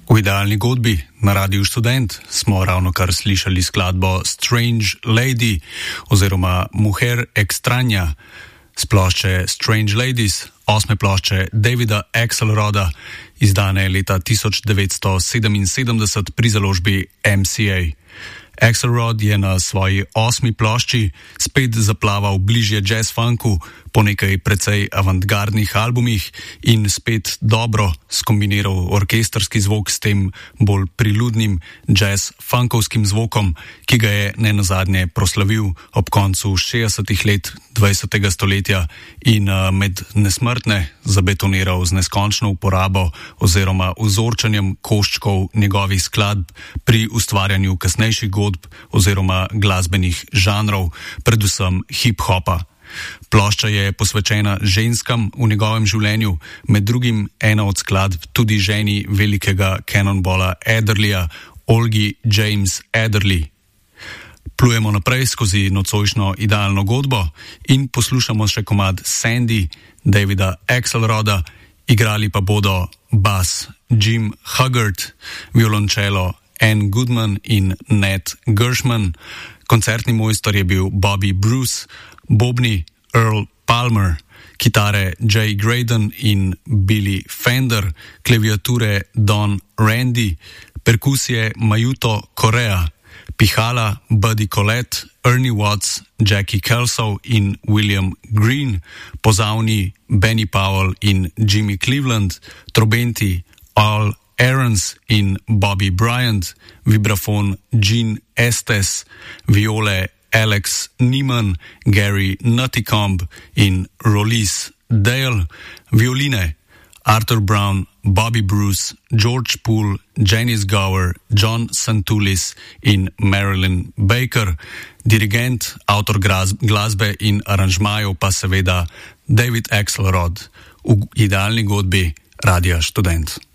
V idealni godbi na Radiu Študent smo ravno kar slišali skladbo Strange Lady oziroma Mujer Extraña z plošče Strange Ladies, 8. plošče Davida Axelroda, izdane leta 1977 pri založbi MCA. Axelrod je na svoji 8. plošči spet zaplaval bližje jazz funku po nekaj precej avantgardnih albumih in spet dobro skombiniral orkestrski zvok s tem bolj priludnim jazz funkovskim zvokom, ki ga je nenazadnje proslavil ob koncu 60. let 20. stoletja in med nesmrtne zabetoniral z neskončno uporabo oziroma vzorčanjem koščkov njegovih skladb pri ustvarjanju kasnejših godb oziroma glasbenih žanrov, predvsem hip-hopa. Plošča je posvečena ženskam v njegovem življenju, med drugim ena od skladb tudi ženi velikega Cannonballa Adderleya, Olgi James Adderley. Plujemo naprej skozi nocojšnjo idealno godbo in poslušamo še komad Sandy Davida Axelroda, igrali pa bodo bas Jim Haggard, violončelo Ann Goodman in Nat Gershman, koncertni mojster je bil Bobby Bruce, bobni Earl Palmer, kitare Jay Graydon in Billy Fender, klaviature Don Randy, perkusije Mayuto Correa, pihala Buddy Collette, Ernie Watts, Jackie Kelso in William Green, pozavni Benny Powell in Jimmy Cleveland, trobenti Al Aarons in Bobby Bryant, vibrafon Gene Estes, viole Alex Neiman, Gary Nutticombe in Rollis Dale, violine Arthur Brown, Bobby Bruce, George Poole, Janice Gower, John Santulis in Marilyn Baker, dirigent, avtor glasbe in aranžmajev pa seveda David Axelrod v idealni godbi Radia Študent.